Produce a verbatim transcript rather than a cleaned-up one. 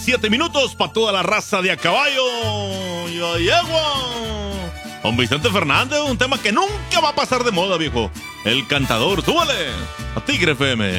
Siete minutos para toda la raza de a caballo. ¡Ya llego! Don Vicente Fernández, un tema que nunca va a pasar de moda, viejo. El cantador, súbale a Tigre F M.